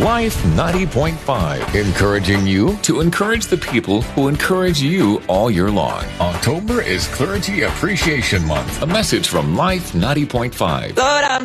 Life 90.5, encouraging you to encourage the people who encourage you all year long. October is Clergy Appreciation Month. A message from Life 90.5. Lord, I'm